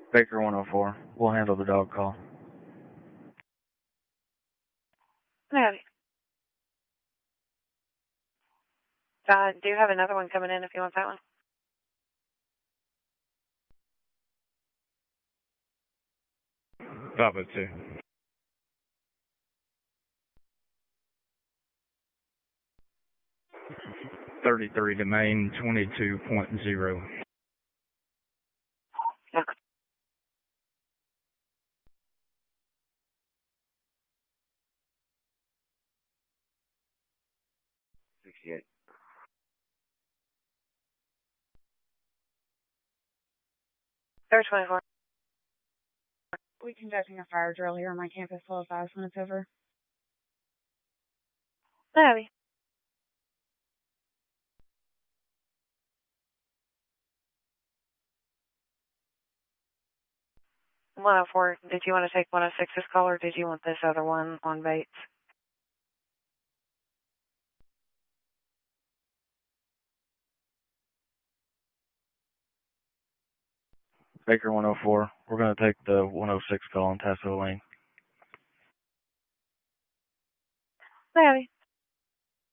Baker 104. We'll handle the dog call. Yeah. Do you have another one coming in if you want that one? Bravo 2. $33 domain 22.0. Okay. There's 24. We conducting a fire drill here on my campus. We'll advise when it's over. Abby. 104. Did you want to take 106's call, or did you want this other one on Bates? Baker 104. We're going to take the 106 call on Tasso Lane. Abby.